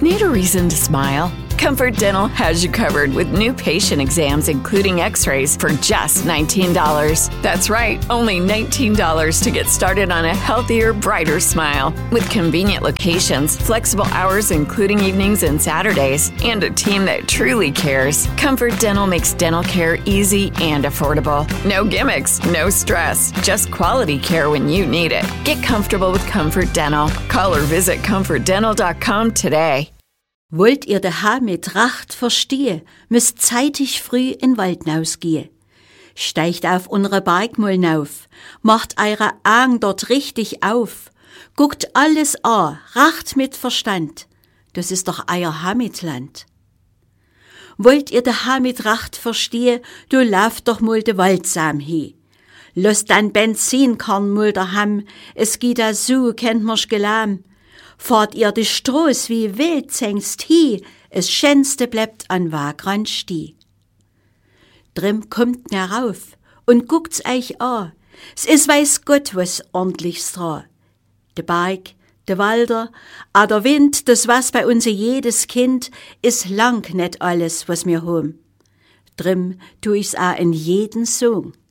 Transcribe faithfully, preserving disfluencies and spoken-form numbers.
Need a reason to smile? Comfort Dental has you covered with new patient exams, including x-rays, for just nineteen dollars. That's right, only nineteen dollars to get started on a healthier, brighter smile. With convenient locations, flexible hours including evenings and Saturdays, and a team that truly cares, Comfort Dental makes dental care easy and affordable. No gimmicks, no stress, just quality care when you need it. Get comfortable with Comfort Dental. Call or visit comfort dental dot com today. Wollt ihr daheim mit Racht verstehen, müsst zeitig früh in Wald nausgehen. Steigt auf unsere Bergmulden auf, macht eure Augen dort richtig auf, guckt alles an, Racht mit Verstand, das ist doch euer Heimatland. Wollt ihr daheim mit Racht verstehen, du lauft doch mal de Waldsam hin. Lasst dein Benzinkorn mal daheim, es geht da so, kennt mir's gelam. Fahrt ihr die Stroß wie wild zängst hi, es schönste bleibt an Wagrand steh. Drim kommt ner rauf und guckt's euch an, s is weiß Gott was ordentlichs dran. De Berg, de Walder, a der Wind, das was bei uns jedes Kind, is lang net alles, was mir hom. Drim tu ich's a in jeden Song.